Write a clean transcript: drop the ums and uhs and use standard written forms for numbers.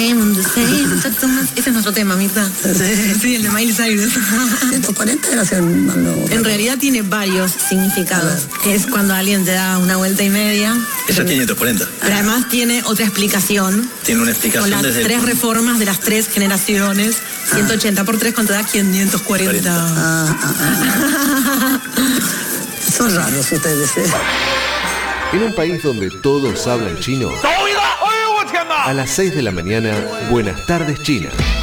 Ese es nuestro tema, Mirta. Sí, el de Miley Cyrus. 140 gracias. En realidad tiene varios significados. Es cuando alguien te da una vuelta y media. Eso es 540. Pero además tiene otra explicación. Tiene una explicación con las desde tres reformas de las tres generaciones. 180 por 3, ¿cuánto da? 540. Son raros ustedes, En un país donde todos hablan chino, a las 6 de la mañana, Buenas tardes China.